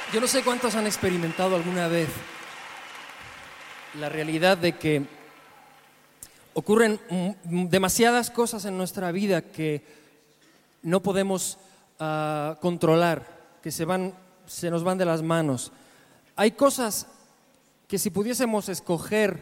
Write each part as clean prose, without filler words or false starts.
Yo no sé cuántos han experimentado alguna vez la realidad de que ocurren demasiadas cosas en nuestra vida que no podemos controlar, que se nos van de las manos. Hay cosas que si pudiésemos escoger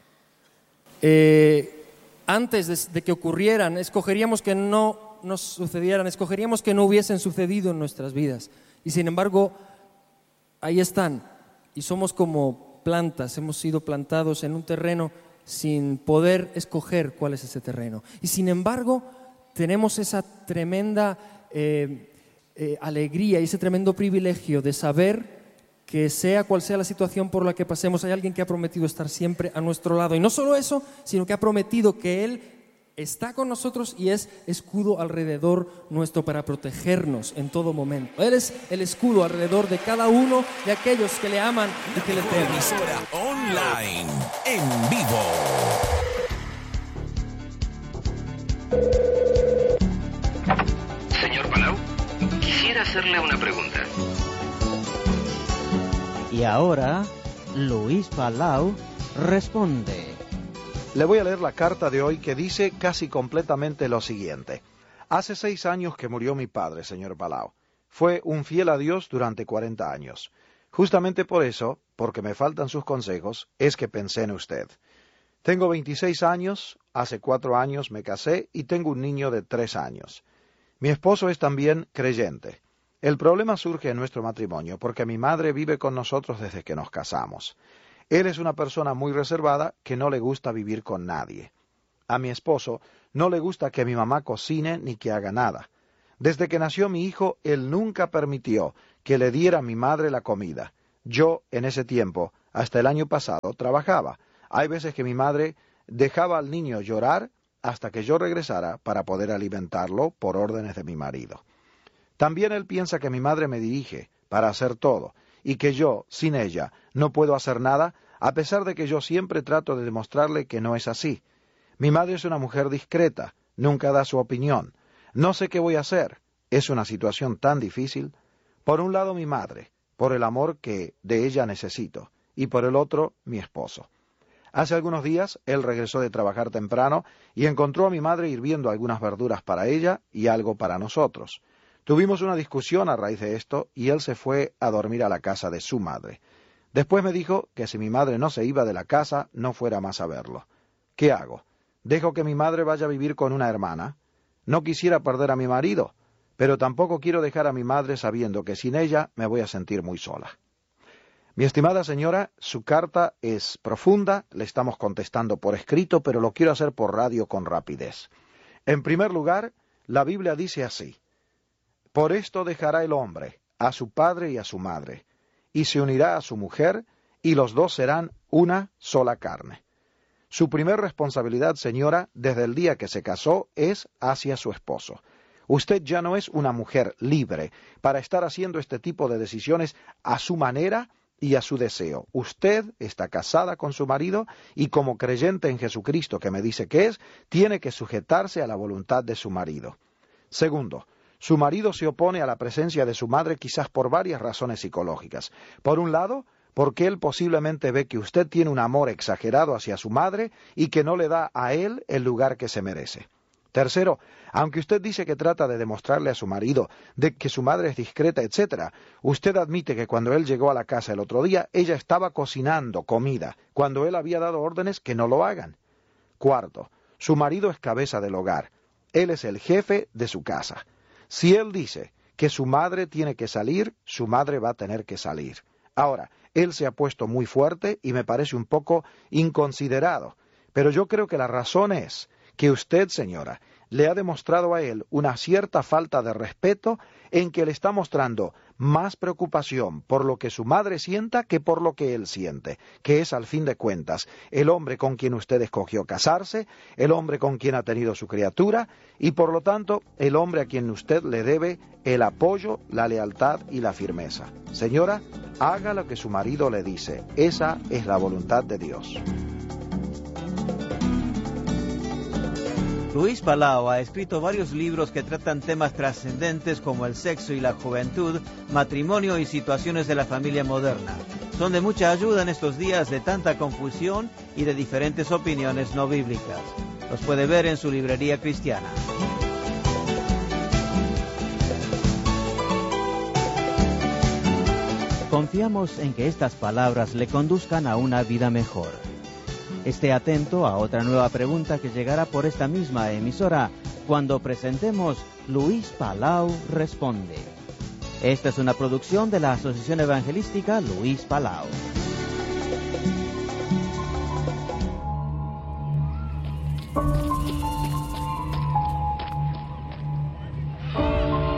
antes de que ocurrieran, escogeríamos que no nos sucedieran, escogeríamos que no hubiesen sucedido en nuestras vidas. Y sin embargo, ahí están. Y somos como plantas, hemos sido plantados en un terreno sin poder escoger cuál es ese terreno. Y sin embargo, tenemos esa tremenda alegría y ese tremendo privilegio de saber que sea cual sea la situación por la que pasemos, hay alguien que ha prometido estar siempre a nuestro lado. Y no solo eso, sino que ha prometido que Él está con nosotros y es escudo alrededor nuestro para protegernos en todo momento. Él es el escudo alrededor de cada uno de aquellos que le aman y que le temen. Emisora online, en vivo. Señor Palau, quisiera hacerle una pregunta. Y ahora, Luis Palau responde. Le voy a leer la carta de hoy que dice casi completamente lo siguiente. Hace 6 años que murió mi padre, señor Palau. Fue un fiel a Dios durante 40 años. Justamente por eso, porque me faltan sus consejos, es que pensé en usted. Tengo 26 años, hace 4 años me casé y tengo un niño de 3 años. Mi esposo es también creyente. El problema surge en nuestro matrimonio porque mi madre vive con nosotros desde que nos casamos. Él es una persona muy reservada que no le gusta vivir con nadie. A mi esposo no le gusta que mi mamá cocine ni que haga nada. Desde que nació mi hijo, él nunca permitió que le diera a mi madre la comida. Yo, en ese tiempo, hasta el año pasado, trabajaba. Hay veces que mi madre dejaba al niño llorar hasta que yo regresara para poder alimentarlo por órdenes de mi marido. También él piensa que mi madre me dirige para hacer todo, y que yo, sin ella, no puedo hacer nada, a pesar de que yo siempre trato de demostrarle que no es así. Mi madre es una mujer discreta, nunca da su opinión. No sé qué voy a hacer. Es una situación tan difícil. Por un lado mi madre, por el amor que de ella necesito, y por el otro mi esposo. Hace algunos días él regresó de trabajar temprano y encontró a mi madre hirviendo algunas verduras para ella y algo para nosotros. Tuvimos una discusión a raíz de esto y él se fue a dormir a la casa de su madre. Después me dijo que si mi madre no se iba de la casa, no fuera más a verlo. ¿Qué hago? ¿Dejo que mi madre vaya a vivir con una hermana? No quisiera perder a mi marido, pero tampoco quiero dejar a mi madre sabiendo que sin ella me voy a sentir muy sola. Mi estimada señora, su carta es profunda, le estamos contestando por escrito, pero lo quiero hacer por radio con rapidez. En primer lugar, la Biblia dice así: Por esto dejará el hombre a su padre y a su madre, y se unirá a su mujer, y los dos serán una sola carne. Su primer responsabilidad, señora, desde el día que se casó, es hacia su esposo. Usted ya no es una mujer libre para estar haciendo este tipo de decisiones a su manera y a su deseo. Usted está casada con su marido y como creyente en Jesucristo, que me dice que es, tiene que sujetarse a la voluntad de su marido. Segundo, su marido se opone a la presencia de su madre quizás por varias razones psicológicas. Por un lado, porque él posiblemente ve que usted tiene un amor exagerado hacia su madre y que no le da a él el lugar que se merece. Tercero, aunque usted dice que trata de demostrarle a su marido de que su madre es discreta, etc., usted admite que cuando él llegó a la casa el otro día, ella estaba cocinando comida, cuando él había dado órdenes que no lo hagan. Cuarto, su marido es cabeza del hogar. Él es el jefe de su casa. Si él dice que su madre tiene que salir, su madre va a tener que salir. Ahora, él se ha puesto muy fuerte y me parece un poco inconsiderado, pero yo creo que la razón es que usted, señora, le ha demostrado a él una cierta falta de respeto en que le está mostrando más preocupación por lo que su madre sienta que por lo que él siente, que es, al fin de cuentas, el hombre con quien usted escogió casarse, el hombre con quien ha tenido su criatura, y por lo tanto, el hombre a quien usted le debe el apoyo, la lealtad y la firmeza. Señora, haga lo que su marido le dice. Esa es la voluntad de Dios. Luis Palau ha escrito varios libros que tratan temas trascendentes como el sexo y la juventud, matrimonio y situaciones de la familia moderna. Son de mucha ayuda en estos días de tanta confusión y de diferentes opiniones no bíblicas. Los puede ver en su librería cristiana. Confiamos en que estas palabras le conduzcan a una vida mejor. Esté atento a otra nueva pregunta que llegará por esta misma emisora cuando presentemos Luis Palau Responde. Esta es una producción de la Asociación Evangelística Luis Palau.